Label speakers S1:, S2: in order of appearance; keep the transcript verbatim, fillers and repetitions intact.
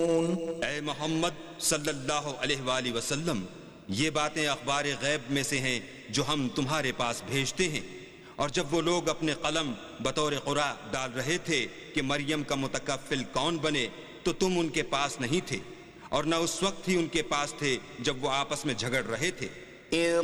S1: ऐ मोहम्मद सल्लल्लाहु अलैहि वसल्लम, ये बातें अखबार गैब में से हैं जो हम तुम्हारे पास भेजते हैं। और जब वो लोग अपने कलम बतौर कुरा डाल रहे थे कि मरियम का मुतकफ्फिल कौन बने, तो तुम उनके पास नहीं थे और न उस वक्त ही उनके पास थे जब वो आपस में झगड़ रहे थे।